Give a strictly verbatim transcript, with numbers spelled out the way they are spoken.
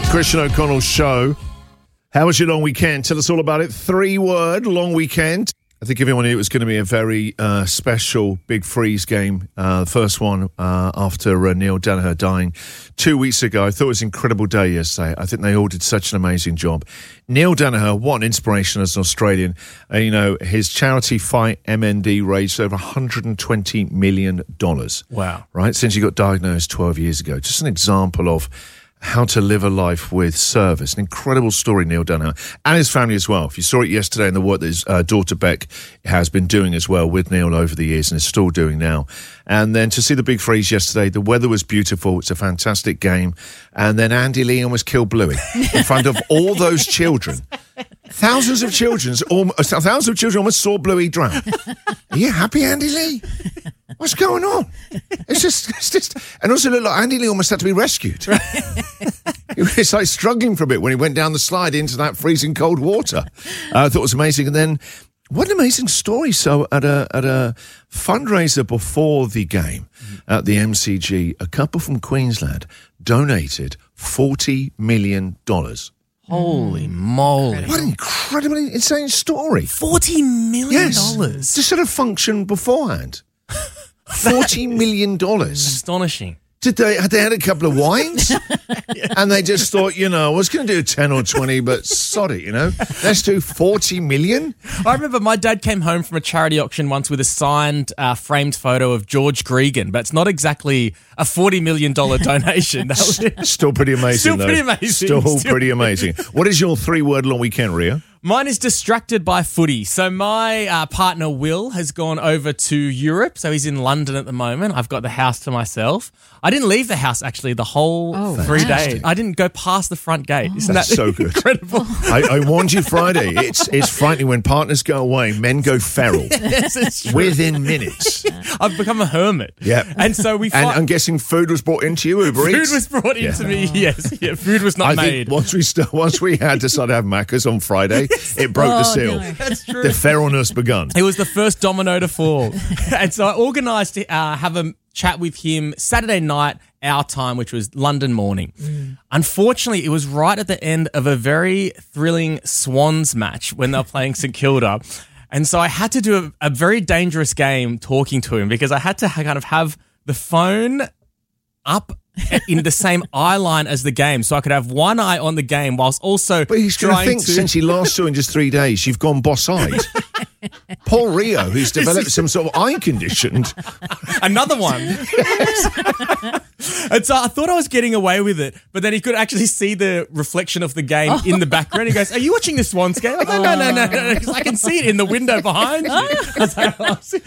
Christian O'Connell's show. How was your long weekend? Tell us all about it. Three word long weekend. I think everyone knew it was going to be a very uh, special Big Freeze game. Uh, the first one uh, after uh, Neil Danaher dying two weeks ago. I thought it was an incredible day yesterday. I think they all did such an amazing job. Neil Danaher, what an inspiration as an Australian. Uh, you know, his charity Fight M N D raised over one hundred twenty million dollars. Wow. Right? Since he got diagnosed twelve years ago. Just an example of how to live a life with service. An incredible story, Neil Danaher, and his family as well. If you saw it yesterday and the work that his uh, daughter Beck has been doing as well with Neil over the years and is still doing now. And then to see the Big Freeze yesterday, the weather was beautiful. It's a fantastic game. And then Andy Lee almost killed Bluey in front of all those children. Thousands of children, almost, thousands of children almost saw Bluey drown. Are you happy, Andy Lee? What's going on? It's just, it's just, and also looked like Andy Lee almost had to be rescued. He was like struggling for a bit when he went down the slide into that freezing cold water. Uh, I thought it was amazing. And then, what an amazing story. So at a at a fundraiser before the game at the M C G, a couple from Queensland donated forty million dollars. Holy moly. What an incredibly insane story. forty million dollars? Yes. Just sort of functioned beforehand. forty million dollars. Astonishing. Did they, had they had a couple of wines? Yeah. And they just thought, you know, I was going to do ten or twenty, but sod it, you know. Let's do forty million. I remember my dad came home from a charity auction once with a signed, uh, framed photo of George Gregan, but it's not exactly a forty million dollars donation. That was Still pretty amazing, Still though. pretty amazing. Still, Still pretty amazing. What is your three-word long weekend, Ria? Mine is distracted by footy. So my uh, partner, Will, has gone over to Europe. So he's in London at the moment. I've got the house to myself. I didn't leave the house, actually, the whole Oh, three fantastic. days. I didn't go past the front gate. Isn't That's that so good. incredible? I, I warned you Friday. It's it's frightening when partners go away, men go feral Yes, it's true. within minutes. I've become a hermit. Yeah. And so we And fi- I'm guessing food was brought into you, Uber Food Eats? was brought into Yeah. me, yes. Yeah, food was not I made. think once we st- once we had decided to have Macca's on Friday, it broke the Oh, seal. no. That's true. The feralness begun. It was the first domino to fall. And so I organised to uh, have a chat with him Saturday night, our time, which was London morning. Mm. Unfortunately, it was right at the end of a very thrilling Swans match when they were playing St Kilda. And so I had to do a, a very dangerous game talking to him because I had to ha- kind of have the phone up in the same eye line as the game, so I could have one eye on the game whilst also But he's going to trying think to... since he last saw in just three days, you've gone boss-eyed. Paul Rio, who's developed some sort of eye condition. Another one. And so I thought I was getting away with it, but then he could actually see the reflection of the game in the background. He goes, "Are you watching the Swans game?" I go, "No, no, no, no, because I can see it in the window behind you." I was like, "Oh."